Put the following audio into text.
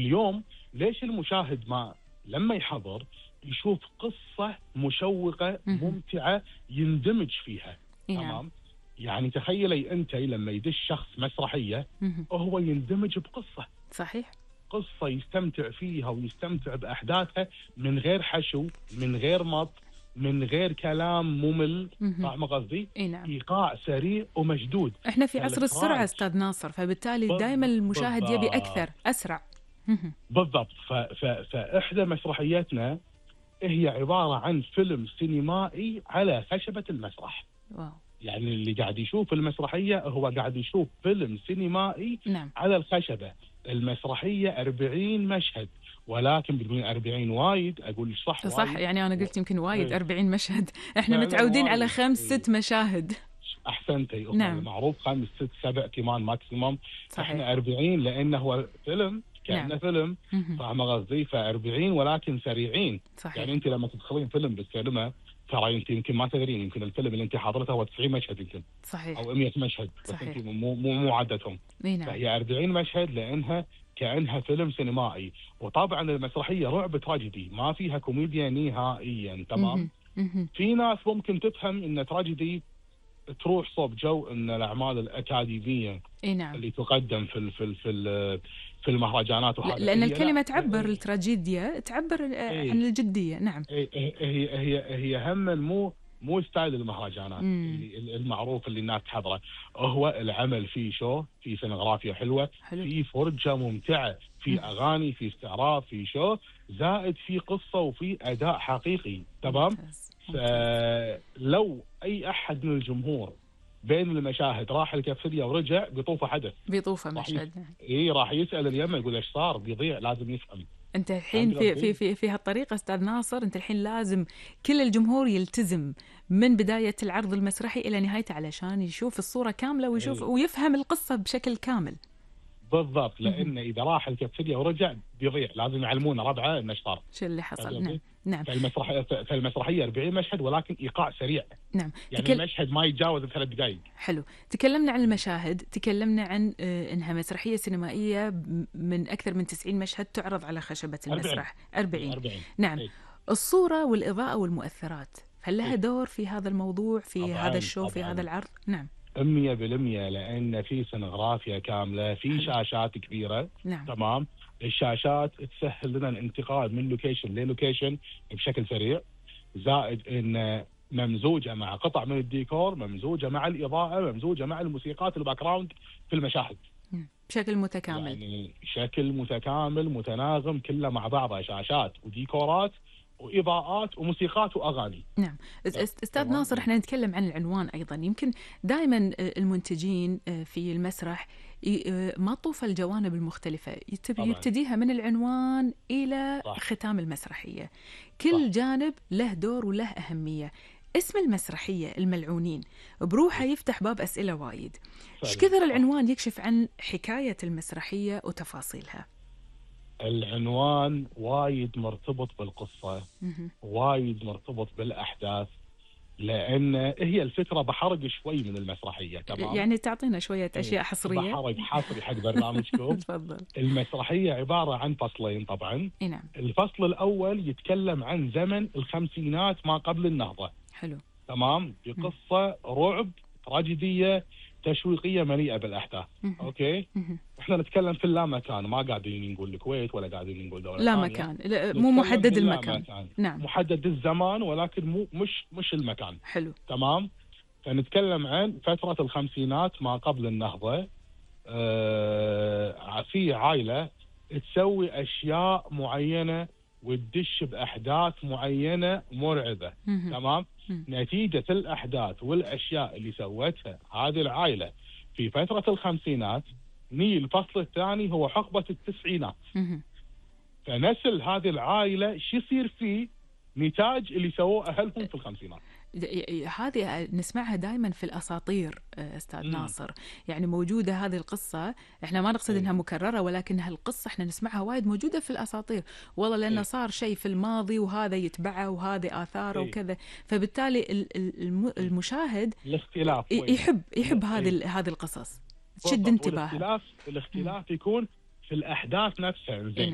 اليوم ليش المشاهد ما لما يحضر يشوف قصة مشوقة ممتعة يندمج فيها؟ تمام. يعني تخيلي أنت لما يدش شخص مسرحية هو يندمج بقصة. صحيح. قصة يستمتع فيها ويستمتع بأحداثها من غير حشو، من غير مط، من غير كلام ممل. فاهم قصدي؟ نعم. إيقاع سريع ومشدود. احنا في عصر السرعة أستاذ ناصر، فبالتالي دائما المشاهد يبي أكثر، أسرع. بالضبط. فإحدى مسرحياتنا هي عبارة عن فيلم سينمائي على خشبة المسرح. واو. يعني اللي قاعد يشوف المسرحية هو قاعد يشوف فيلم سينمائي نعم. على الخشبة. المسرحية 40 مشهد، ولكن بدون 40 وايد أقول صح وايد. يعني أنا قلت يمكن وايد 40 مشهد، إحنا متعودين على 5-6 مشاهد. أحسنتي. نعم. معروف 5-6-7 كمان ماكسيموم. إحنا 40 لأنه هو فيلم كأنه نعم. فيلم. فاهم قصدي؟ ف40 ولكن سريعين. صحيح. يعني أنت لما تدخلين فيلم بالسينما ترى أنت يمكن ما تدرين، يمكن الفيلم اللي أنت حاضرته هو 90 مشهد يمكن. صحيح. أو 100 مشهد. صحيح. بس أنت مو عدتهم. نعم. فهي 40 مشهد لأنها كأنها فيلم سينمائي. وطبعا المسرحية رعب تراجيدي، ما فيها كوميديا نهائيا. تمام. في ناس ممكن تفهم إن تراجيدي تروح صوب جو ان الاعمال الاكاديميه نعم. اللي تقدم في المهرجانات وهذا، لان الكلمه تعبر التراجيديا تعبر عن الجديه. نعم. هي هم مو ستايل المهرجانات المعروف اللي الناس تحضره. هو العمل فيه شو، في سينغرافيا حلوه، في فرجه ممتعه، في اغاني، في استعراض، في شو زائد، في قصه وفي اداء حقيقي. تمام. لو اي احد من الجمهور بين المشاهد راح الكافيتيريا ورجع بيطوفه حدث، بيطوفه مشهد. راح يسال اليمه يقول ايش صار، بيضيع، لازم يفهم. انت الحين في هالطريقه استاذ ناصر، انت الحين لازم كل الجمهور يلتزم من بدايه العرض المسرحي الى نهايته علشان يشوف الصوره كامله ويشوف ويفهم القصه بشكل كامل. بالضبط. لأن إذا راح الكافيتيريا ورجع بيضيع، لازم يعلمونا ربعه إيش صار، شو اللي حصل. نعم. نعم. فالمسرحية 40 مشهد ولكن إيقاع سريع. نعم. يعني المشهد ما يتجاوز 3 دقائق. حلو. تكلمنا عن المشاهد، تكلمنا عن إنها مسرحية سينمائية من أكثر من 90 مشهد تعرض على خشبة المسرح. 40. نعم. الصورة والإضاءة والمؤثرات، هل لها دور في هذا الموضوع، في هذا الشو، في هذا العرض؟ نعم. 100%، لأن في سينغرافيا كاملة، في شاشات كبيرة. نعم. تمام. الشاشات تسهل لنا الانتقال من لوكيشن للوكيشن بشكل سريع، زائد ان ممزوجة مع قطع من الديكور، ممزوجة مع الإضاءة، ممزوجة مع الموسيقات الباك جراوند في المشاهد بشكل متكامل. يعني شكل متكامل متناغم كله مع بعضه، شاشات وديكورات وإضاءات وموسيقات وأغاني. نعم. أستاذ ناصر، احنا نتكلم عن العنوان أيضا. يمكن دائما المنتجين في المسرح ما طوف الجوانب المختلفة، يبتديها من العنوان إلى ختام المسرحية. كل جانب له دور وله أهمية. اسم المسرحية الملعونين بروحه يفتح باب أسئلة وايد. ايش كثر العنوان يكشف عن حكاية المسرحية وتفاصيلها؟ العنوان وايد مرتبط بالقصة، وايد مرتبط بالأحداث، لأن هي الفكرة بحرق شوي من المسرحية. تمام. يعني تعطينا شوية أشياء حصرية. بحرق حصري حق برنامجكم. تفضل. المسرحية عبارة عن فصلين طبعا. نعم. الفصل الأول يتكلم عن زمن الخمسينات ما قبل النهضة. حلو. تمام. بقصة رعب تراجيدية تشويقية مليئة بالأحداث. أوكي. إحنا نتكلم في اللامكان، ما قاعدين نقول الكويت ولا قاعدين نقول دولة لا مكان، مو محدد المكان. نعم. محدد الزمان ولكن مش المكان. حلو. تمام. فنتكلم عن فترة الخمسينات ما قبل النهضة. في عائلة تسوي أشياء معينة وتدش بأحداث معينة مرعبة. تمام. نتيجة الأحداث والأشياء اللي سوتها هذه العائلة في فترة الخمسينات، الفصل الثاني هو حقبة التسعينات. فنسل هذه العائلة شو يصير فيه نتاج اللي سووه أهلهم في الخمسينات. هذه نسمعها دائما في الأساطير أستاذ ناصر. يعني موجودة هذه القصة، احنا ما نقصد انها مكررة، ولكن هالقصة احنا نسمعها وايد موجودة في الأساطير. والله لأنه صار شيء في الماضي وهذا يتبعه وهذا آثاره وكذا، فبالتالي المشاهد الاختلاف يحب هذه القصص، تشد انتباهه. الاختلاف يكون في الأحداث نفسها.